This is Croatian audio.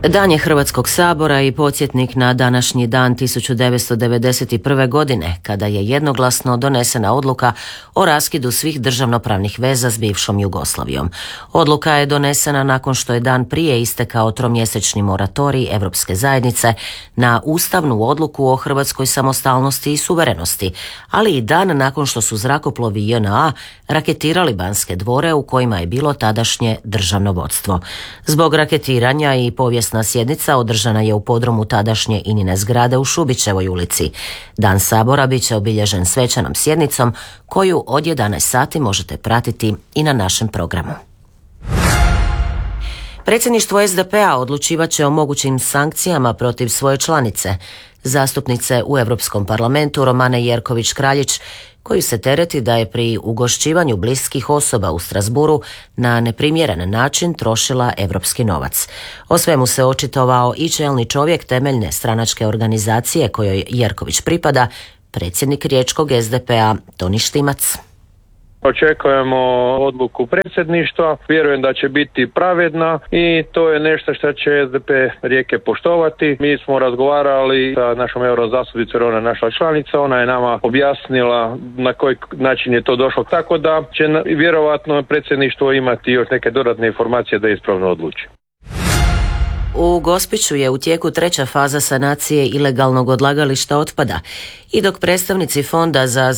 Dan je Hrvatskog sabora i podsjetnik na današnji dan 1991. godine, kada je jednoglasno donesena odluka o raskidu svih državnopravnih veza s bivšom Jugoslavijom. Odluka je donesena nakon što je dan prije istekao tromjesečni moratorij Europske zajednice na ustavnu odluku o hrvatskoj samostalnosti i suverenosti, ali i dan nakon što su zrakoplovi JNA raketirali Banske dvore u kojima je bilo tadašnje državno vodstvo. Zbog raketiranja i povijesna sjednica održana je u podrumu tadašnje Inine zgrade u Šubićevoj ulici. Dan sabora bit će obilježen svečanom sjednicom koju od 11 sati možete pratiti i na našem programu. Predsjedništvo SDP-a odlučivat će o mogućim sankcijama protiv svoje članice, zastupnice u Europskom parlamentu Romane Jerković-Kraljić, koju se tereti da je pri ugošćivanju bliskih osoba u Strasburu na neprimjeren način trošila europski novac. O svemu se očitovao i čelni čovjek temeljne stranačke organizacije kojoj Jerković pripada, predsjednik riječkog SDP-a Toni Štimac. Očekujemo odluku predsjedništva, vjerujem da će biti pravedna i to je nešto što će SDP Rijeke poštovati. Mi smo razgovarali sa našom eurozastupnicom, ona je naša članica, ona je nama objasnila na koji način je to došlo, tako da će vjerovatno predsjedništvo imati još neke dodatne informacije da ispravno odluči. U Gospiću je u tijeku treća faza sanacije ilegalnog odlagališta otpada i dok predstavnici Fonda za